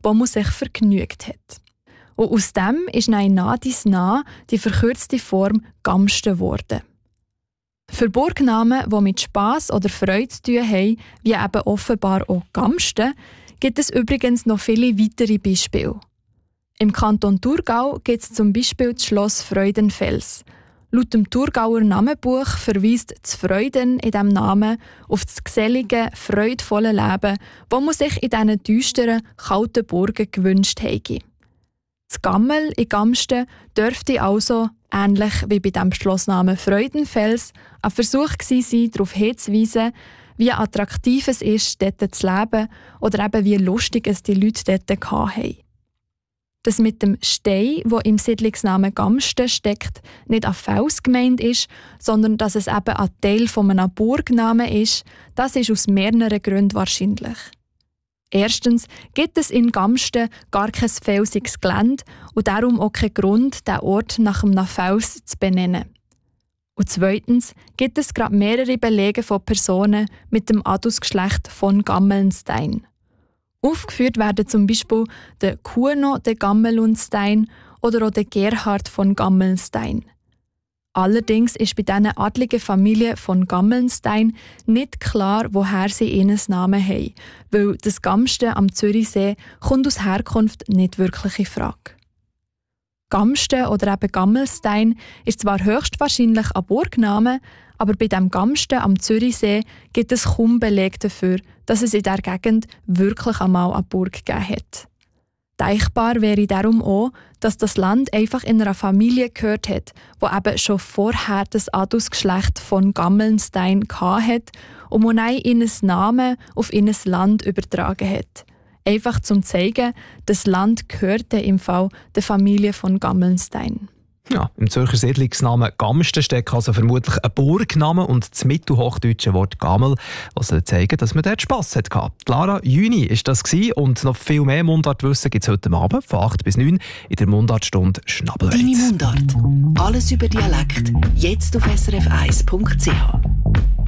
wo man sich vergnügt hat. Und aus dem ist nah dies nah die verkürzte Form Gamsten geworden. Für Burgnamen, die mit Spass oder Freude zu tun haben, wie eben offenbar auch Gamsten, gibt es übrigens noch viele weitere Beispiele. Im Kanton Thurgau gibt es zum Beispiel das Schloss Freudenfels. Laut dem Thurgauer Namenbuch verweist das Freuden in diesem Namen auf das gesellige, freudvolle Leben, das man sich in diesen düsteren, kalten Burgen gewünscht hätte. Das Gammel in Gamsten dürfte also, ähnlich wie bei dem Schlossnamen Freudenfels, ein Versuch gewesen sein, darauf hinzuweisen, wie attraktiv es ist, dort zu leben oder eben wie lustig es die Leute dort hatten. Dass mit dem Stein, wo im Siedlungsnamen Gamsten steckt, nicht ein Fels gemeint ist, sondern dass es eben ein Teil von einem Burgnamen ist, das ist aus mehreren Gründen wahrscheinlich. Erstens gibt es in Gamsten gar kein felsiges Gelände und darum auch keinen Grund, diesen Ort nach einem Fels zu benennen. Und zweitens gibt es gerade mehrere Belege von Personen mit dem Adelsgeschlecht von Gammelnstein. Aufgeführt werden zum Beispiel der Kuno de Gammelnstein oder auch der Gerhard von Gammelnstein. Allerdings ist bei diesen adligen Familie von Gammelnstein nicht klar, woher sie ihren Namen haben, weil das Gamsten am Zürichsee kommt aus Herkunft nicht wirklich in Frage. Gamsten oder eben Gammelstein ist zwar höchstwahrscheinlich ein Burgname, aber bei dem Gamsten am Zürichsee gibt es kaum Belege dafür, dass es in dieser Gegend wirklich einmal eine Burg gegeben hat. Denkbar wäre darum auch, dass das Land einfach in einer Familie gehört hat, wo eben schon vorher das Adelsgeschlecht von Gammelnstein hatte und man ihren Namen auf ihr Land übertragen hat. Einfach zum zeigen, das Land gehörte im Fall der Familie von Gammelnstein. Ja, im Zürcher Siedlungsnamen Gamsten steckt also vermutlich ein Burgname und das mittelhochdeutsche Wort Gammel, was soll zeigen, dass man dort Spass hatte. Lara Jüni war das und noch viel mehr Mundartwissen gibt es heute Abend von 8 bis 9 in der Mundartstunde Schnabelweit. Deine Mundart. Alles über Dialekt. Jetzt auf srf1.ch.